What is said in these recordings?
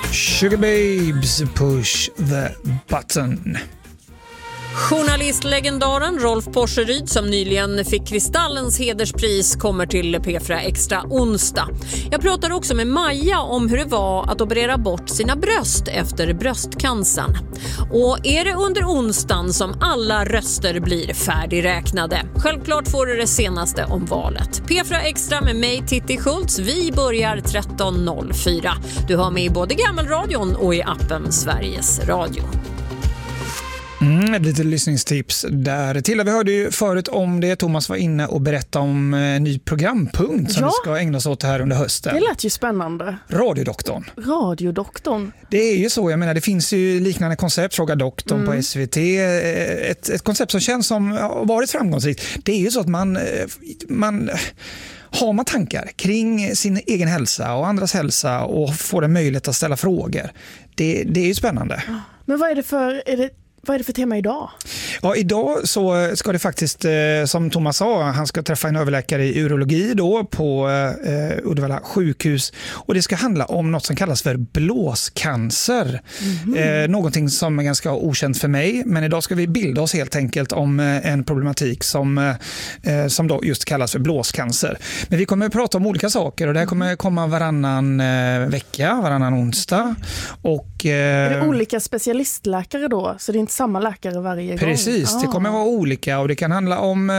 Sugar Babes, push the button. Journalistlegendaren Rolf Porseryd, som nyligen fick Kristallens hederspris, kommer till P4 Extra onsdag. Jag pratar också med Maja om hur det var att operera bort sina bröst efter bröstcancern. Och är det under onsdagen som alla röster blir färdigräknade? Självklart får du det senaste om valet. P4 Extra med mig, Titti Schultz. Vi börjar 13.04. Du har med i både Gammelradion och i appen Sveriges Radio. Lite lyssningstips där. Tilla, vi hörde ju förut om det. Thomas var inne och berättade om en ny programpunkt som vi ska ägna oss åt här under hösten. Det lät ju spännande. Radiodoktorn. Det är ju så, jag menar, det finns ju liknande koncept, Fråga doktorn på SVT. Ett koncept som känns som har varit framgångsrikt. Det är ju så att man har man tankar kring sin egen hälsa och andras hälsa och får en möjlighet att ställa frågor. Det är ju spännande. Men vad är det för tema idag? Ja, idag så ska det faktiskt, som Thomas sa, han ska träffa en överläkare i urologi då på Uddevalla sjukhus. Och det ska handla om något som kallas för blåscancer. Någonting som är ganska okänt för mig. Men idag ska vi bilda oss helt enkelt om en problematik som då just kallas för blåscancer. Men vi kommer att prata om olika saker och det här kommer komma varannan vecka, varannan onsdag. Och, är det olika specialistläkare då? Så det är inte samma läkare varje gång? Precis, det kommer vara olika och det kan handla om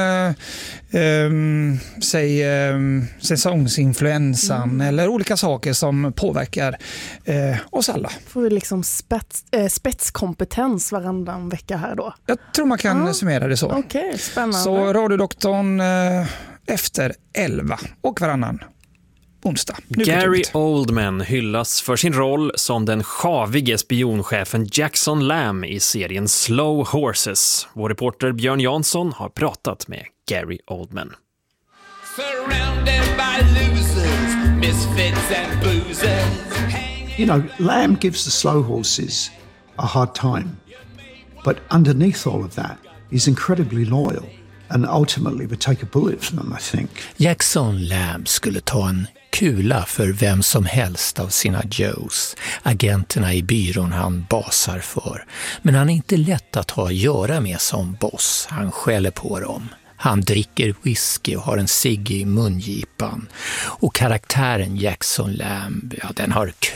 säsongsinfluensan eller olika saker som påverkar oss alla. Får vi liksom spetskompetens varannan vecka här då? Jag tror man kan summera det så. Okej, spännande. Så Radiodoktorn efter 11 och varannan onsdag. Gary Oldman hyllas för sin roll som den sjavige spionchefen Jackson Lamb i serien Slow Horses. Vår reporter Björn Jansson har pratat med Gary Oldman. Surrounded by losers, misfits and boozers. You know, Lamb gives the slow horses a hard time. But underneath all of that, he's incredibly loyal and ultimately would take a bullet for them, I think. Jackson Lamb skulle ta en kula för vem som helst av sina Joes, agenterna i byrån han basar för. Men han är inte lätt att ha att göra med som boss. Han skäller på dem. Han dricker whisky och har en cigg i mungipan. Och karaktären Jackson Lamb, den har